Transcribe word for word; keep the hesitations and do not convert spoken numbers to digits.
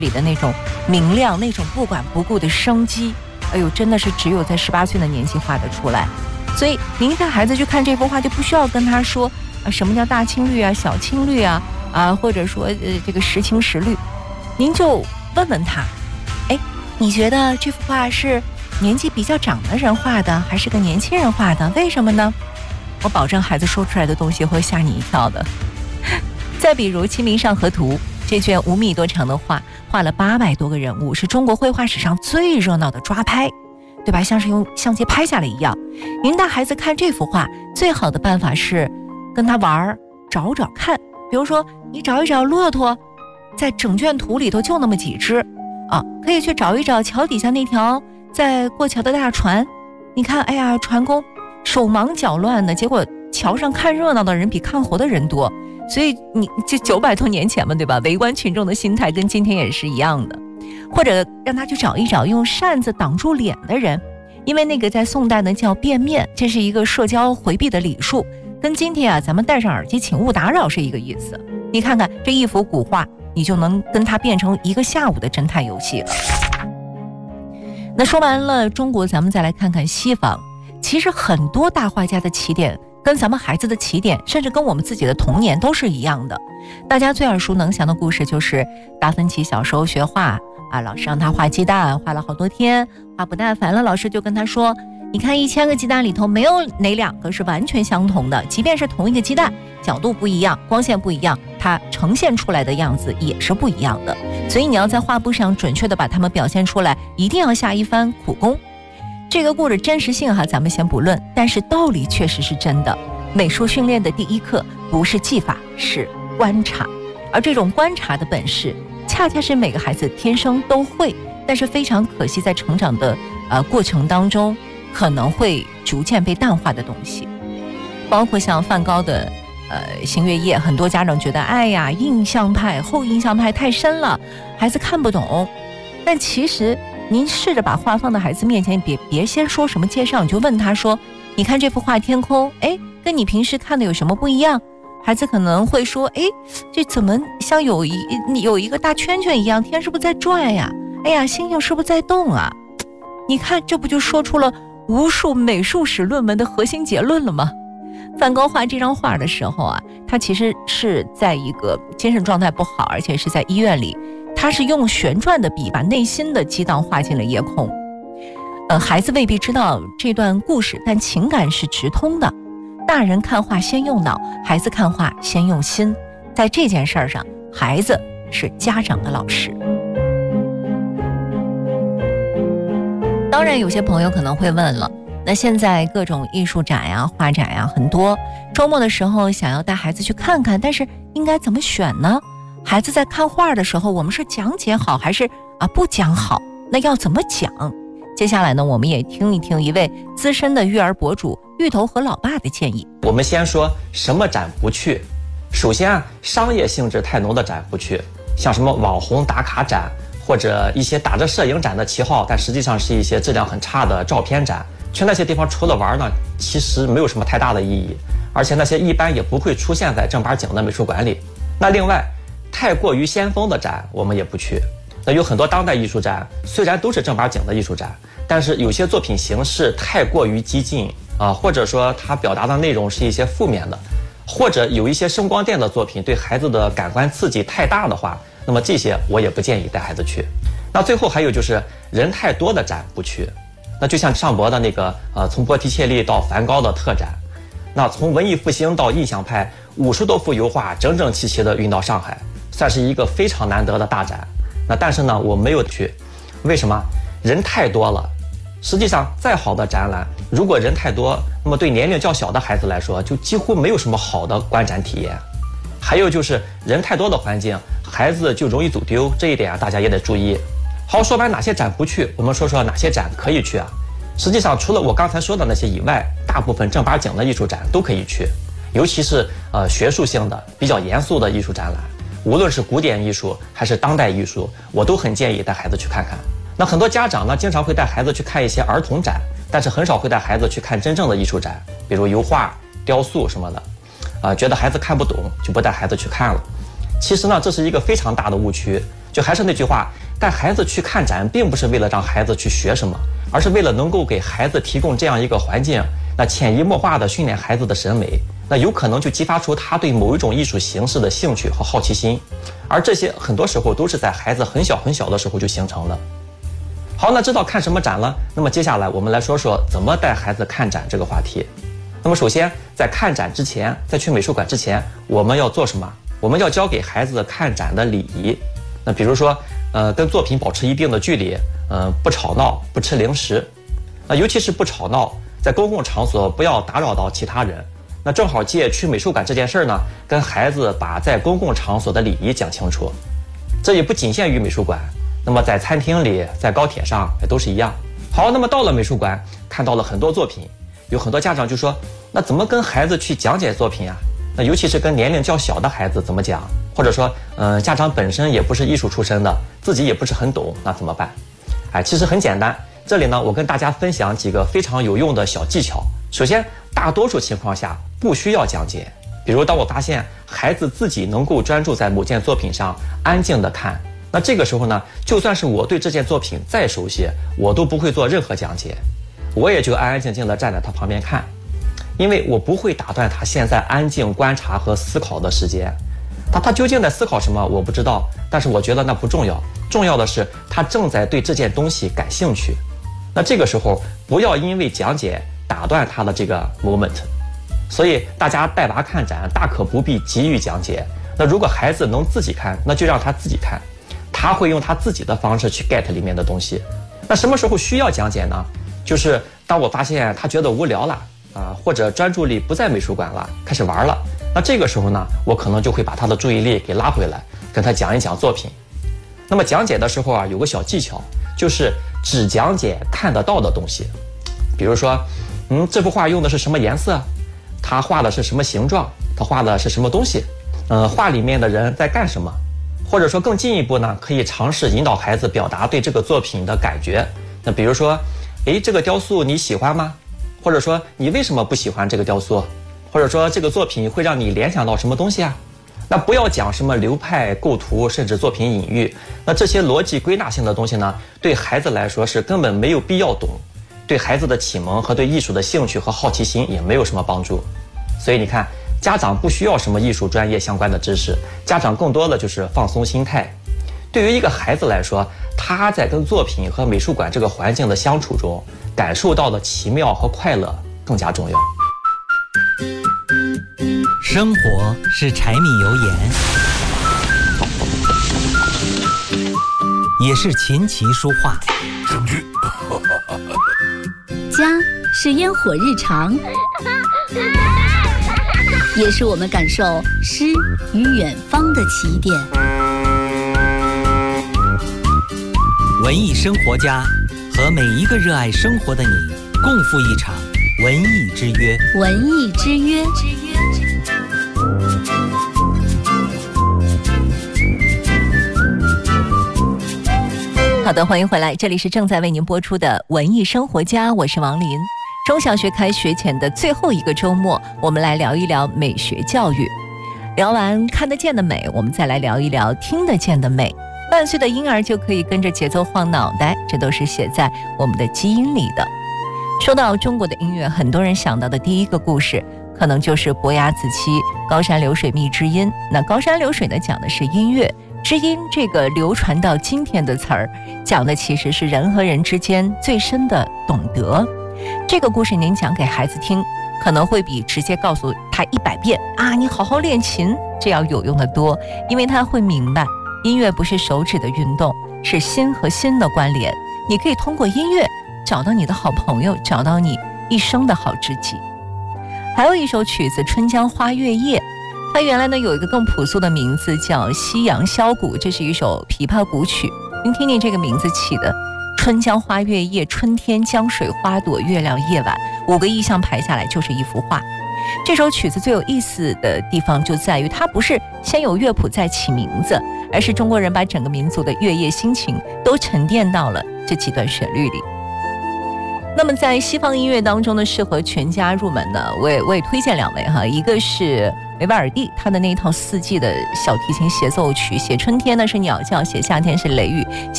里的那种明亮，那种不管不顾的生机，哎呦，真的是只有在十八岁的年纪画得出来。所以您带孩子去看这幅画，就不需要跟他说啊什么叫大青绿啊、小青绿啊啊，或者说呃这个时青时绿，您就问问他，哎，你觉得这幅画是年纪比较长的人画的，还是个年轻人画的？为什么呢？我保证孩子说出来的东西会吓你一跳的。再比如《清明上河图》这卷五米多长的画，画了八百多个人物，是中国绘画史上最热闹的抓拍，对吧？像是用相机拍下来一样。您带孩子看这幅画，最好的办法是跟他玩，找找看。比如说，你找一找骆驼，在整卷图里头就那么几只啊，可以去找一找桥底下那条在过桥的大船。你看，哎呀，船工手忙脚乱的，结果桥上看热闹的人比看活的人多。所以你这九百多年前嘛，对吧？围观群众的心态跟今天也是一样的。或者让他去找一找用扇子挡住脸的人，因为那个在宋代呢叫变面，这是一个社交回避的礼数，跟今天啊咱们戴上耳机请勿打扰是一个意思。你看看这一幅古画，你就能跟他变成一个下午的侦探游戏了。那说完了中国，咱们再来看看西方。其实很多大画家的起点跟咱们孩子的起点，甚至跟我们自己的童年都是一样的。大家最耳熟能详的故事就是达芬奇小时候学画啊，老师让他画鸡蛋，画了好多天，画不耐烦了，老师就跟他说，你看一千个鸡蛋里头没有哪两个是完全相同的，即便是同一个鸡蛋，角度不一样，光线不一样，它呈现出来的样子也是不一样的。所以你要在画布上准确的把它们表现出来，一定要下一番苦功。这个故事真实性哈，咱们先不论，但是道理确实是真的。美术训练的第一课不是技法，是观察，而这种观察的本事，恰恰是每个孩子天生都会，但是非常可惜，在成长的呃过程当中，可能会逐渐被淡化的东西。包括像梵高的呃《星月夜》，很多家长觉得，哎呀，印象派、后印象派太深了，孩子看不懂。但其实您试着把画放到孩子面前，别别先说什么介绍，你就问他说，你看这幅画天空，哎，跟你平时看的有什么不一样？孩子可能会说，哎，这怎么像有一有一个大圈圈一样，天是不是在转呀？哎呀，星星是不是在动啊？你看，这不就说出了无数美术史论文的核心结论了吗？梵高画这张画的时候啊，他其实是在一个精神状态不好，而且是在医院里，他是用旋转的笔把内心的激荡画进了夜空。呃，孩子未必知道这段故事，但情感是直通的。大人看画先用脑，孩子看画先用心。在这件事上，孩子是家长的老师。当然，有些朋友可能会问了，那现在各种艺术展呀、画展呀很多，周末的时候想要带孩子去看看，但是应该怎么选呢？孩子在看画的时候，我们是讲解好还是啊不讲好？那要怎么讲？接下来呢，我们也听一听一位资深的育儿博主芋头和老爸的建议。 我们先说什么展不去。首先啊，商业性质太浓的展不去，像什么网红打卡展，或者一些打着摄影展的旗号，但实际上是一些质量很差的照片展。去那些地方除了玩呢，其实没有什么太大的意义，而且那些一般也不会出现在正八经的美术馆里。那另外，太过于先锋的展我们也不去。那有很多当代艺术展，虽然都是正八经的艺术展，但是有些作品形式太过于激进啊，或者说它表达的内容是一些负面的，或者有一些声光电的作品对孩子的感官刺激太大的话，那么这些我也不建议带孩子去。那最后还有就是人太多的展不去。那就像上博的那个呃，从波提切利到梵高的特展，那从文艺复兴到印象派，五十多幅油画整整齐齐的运到上海，算是一个非常难得的大展。那但是呢，我没有去，为什么？人太多了。实际上，再好的展览，如果人太多，那么对年龄较小的孩子来说，就几乎没有什么好的观展体验。还有就是人太多的环境，孩子就容易走丢，这一点啊，大家也得注意。好，说完哪些展不去，我们说说哪些展可以去啊。实际上，除了我刚才说的那些以外，大部分正八经的艺术展都可以去，尤其是呃学术性的、比较严肃的艺术展览，无论是古典艺术还是当代艺术，我都很建议带孩子去看看。那很多家长呢，经常会带孩子去看一些儿童展，但是很少会带孩子去看真正的艺术展，比如油画、雕塑什么的，啊、呃，觉得孩子看不懂就不带孩子去看了。其实呢，这是一个非常大的误区。 就还是那句话，带孩子去看展，并不是为了让孩子去学什么，而是为了能够给孩子提供这样一个环境，那潜移默化的训练孩子的审美，那有可能就激发出他对某一种艺术形式的兴趣和好奇心，而这些很多时候都是在孩子很小很小的时候就形成了。好，那知道看什么展了，那么接下来我们来说说怎么带孩子看展这个话题。那么首先，在看展之前，在去美术馆之前，我们要做什么？我们要教给孩子看展的礼仪。那比如说，呃，跟作品保持一定的距离，呃，不吵闹，不吃零食。那尤其是不吵闹，在公共场所不要打扰到其他人。那正好借去美术馆这件事儿呢，跟孩子把在公共场所的礼仪讲清楚。这也不仅限于美术馆，那么在餐厅里，在高铁上也都是一样。好，那么到了美术馆，看到了很多作品。有很多家长就说，那怎么跟孩子去讲解作品啊？那尤其是跟年龄较小的孩子怎么讲？或者说，嗯、呃，家长本身也不是艺术出身的，自己也不是很懂，那怎么办？哎，其实很简单。这里呢，我跟大家分享几个非常有用的小技巧。首先，大多数情况下不需要讲解。比如，当我发现孩子自己能够专注在某件作品上，安静地看，那这个时候呢，就算是我对这件作品再熟悉，我都不会做任何讲解。我也就安安静静地站在他旁边看，因为我不会打断他现在安静观察和思考的时间。他他究竟在思考什么，我不知道，但是我觉得那不重要，重要的是他正在对这件东西感兴趣。那这个时候不要因为讲解打断他的这个 moment。所以大家带娃看展，大可不必急于讲解。那如果孩子能自己看，那就让他自己看，他会用他自己的方式去 get 里面的东西。那什么时候需要讲解呢？就是当我发现他觉得无聊了啊，或者专注力不在美术馆了，开始玩了，那这个时候呢，我可能就会把他的注意力给拉回来，跟他讲一讲作品。那么讲解的时候啊，有个小技巧，就是只讲解看得到的东西。比如说，嗯，这幅画用的是什么颜色？他画的是什么形状？他画的是什么东西？呃，画里面的人在干什么？或者说更进一步呢，可以尝试引导孩子表达对这个作品的感觉。那比如说，诶，这个雕塑你喜欢吗？或者说你为什么不喜欢这个雕塑？或者说这个作品会让你联想到什么东西啊？那不要讲什么流派、构图，甚至作品隐喻。那这些逻辑归纳性的东西呢，对孩子来说是根本没有必要懂，对孩子的启蒙和对艺术的兴趣和好奇心也没有什么帮助。所以你看，家长不需要什么艺术专业相关的知识，家长更多的就是放松心态。对于一个孩子来说，他在跟作品和美术馆这个环境的相处中，感受到的奇妙和快乐更加重要。 生活是柴米油盐，也是琴棋书画。 证据。 家是烟火日常，也是我们感受诗与远方的起点。 文艺生活家和每一个热爱生活的你共赴一场文艺之约。 文艺之约。 好的，欢迎回来，这里是正在为您播出的文艺生活家，我是王林。中小学开学前的最后一个周末，我们来聊一聊美学教育。聊完看得见的美，我们再来聊一聊听得见的美。半岁的婴儿就可以跟着节奏晃脑袋，这都是写在我们的基因里的。说到中国的音乐，很多人想到的第一个故事可能就是伯牙子期高山流水觅知音。那高山流水呢，讲的是音乐，知音这个流传到今天的词儿，讲的其实是人和人之间最深的懂得。这个故事您讲给孩子听，可能会比直接告诉他一百遍啊，你好好练琴，这要有用的多，因为他会明白，音乐不是手指的运动，是心和心的关联。你可以通过音乐找到你的好朋友，找到你一生的好知己。还有一首曲子《春江花月夜》，它原来呢有一个更朴素的名字叫《夕阳箫鼓》，这是一首琵琶古曲。您听听这个名字起的，春江花月夜，春天江水花朵，月亮夜晚，五个意象排下来就是一幅画。这首曲子最有意思的地方就在于，它不是先有乐谱再起名字，而是中国人把整个民族的月夜心情都沉淀到了这几段旋律里。那么在西方音乐当中呢，适合全家入门的，我也我也推荐两位哈，一个是维瓦尔第他的那一套四季的小提琴协奏曲，写春天呢是鸟叫，写夏天是雷雨，写